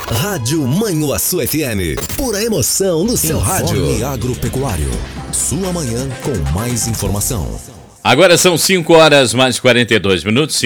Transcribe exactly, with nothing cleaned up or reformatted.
Rádio Manhuaçu F M. Pura emoção no seu rádio. Informe Agropecuário. Sua manhã com mais informação. Agora são cinco horas mais quarenta e dois minutos.